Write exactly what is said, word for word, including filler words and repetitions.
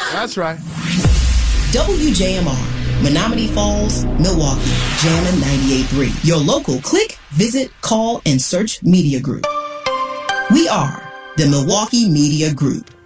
That's right. W J M R, Menominee Falls, Milwaukee, Jammin' ninety-eight point three. Your local click, visit, call, and search media group. We are the Milwaukee Media Group.